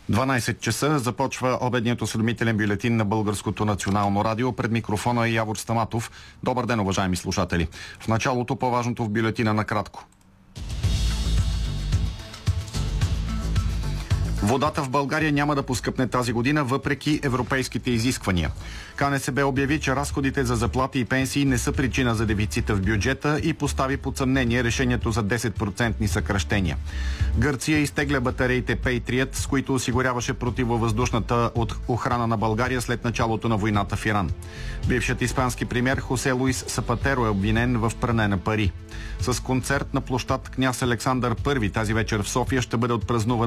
12 часа започва обедният осведомителен бюлетин на Българското национално радио. Пред микрофона е Явор Стаматов. Добър ден, уважаеми слушатели. В началото по-важното в бюлетина накратко. Водата в България няма да поскъпне тази година, въпреки европейските изисквания. КНСБ обяви, че разходите за заплати и пенсии не са причина за дефицита в бюджета и постави под съмнение решението за 10% съкращения. Гърция изтегля батериите Patriot, с които осигуряваше противовъздушната охрана на България след началото на войната в Иран. Бившият испански премиер Хосе Луис Сапатеро е обвинен в пране на пари. С концерт на площад Княз Александър I тази вечер в София ще бъде отпразнуван